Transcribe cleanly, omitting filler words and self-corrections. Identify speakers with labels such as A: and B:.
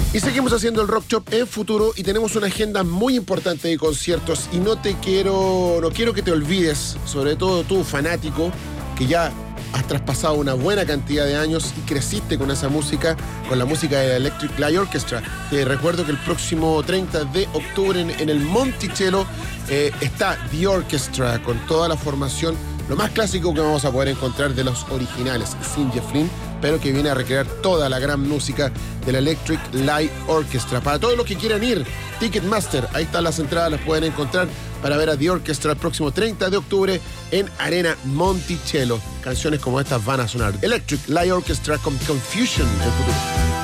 A: Y seguimos haciendo el Rock Shop en futuro y tenemos una agenda muy importante de conciertos y no quiero que te olvides, sobre todo tú, fanático, que ya has traspasado una buena cantidad de años y creciste con esa música, con la música de la Electric Light Orchestra. Te recuerdo que el próximo 30 de octubre en el Monticello está The Orchestra con toda la formación, lo más clásico que vamos a poder encontrar de los originales, sin Jeff Lynne, pero que viene a recrear toda la gran música de la Electric Light Orchestra. Para todos los que quieran ir, Ticketmaster, ahí están las entradas, las pueden encontrar para ver a The Orchestra el próximo 30 de octubre en Arena Monticello. Canciones como estas van a sonar. Electric Light Orchestra con Confusion en futuro.